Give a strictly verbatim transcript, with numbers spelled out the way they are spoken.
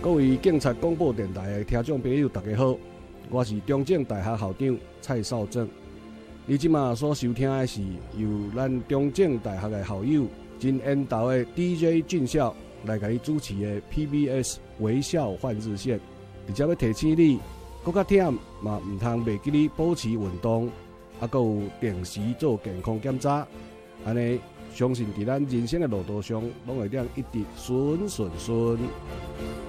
各位警察广播电台的听众朋友，大家好，我是中正大学校长蔡少正。你即马所收听的是由咱中正大学的校友真缘投的 D J 俊孝来给你主持的 P B S 微笑换日线，而且要提醒你，搁较忝嘛唔通袂记你保持运动，啊，搁有定时做健康检查，安尼相信伫咱人生的路途上，拢会当一直顺顺顺。